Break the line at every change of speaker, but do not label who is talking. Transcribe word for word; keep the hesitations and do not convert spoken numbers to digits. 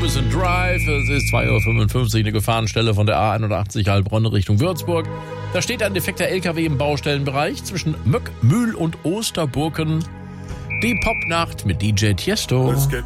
Robinson Drive. Es ist zwei Uhr fünfundfünfzig, eine Gefahrenstelle von der A einundachtzig Heilbronn Richtung Würzburg. Da steht ein defekter L K W im Baustellenbereich zwischen Möck, Mühl und Osterburken. Die Popnacht mit D J Tiesto.
Let's get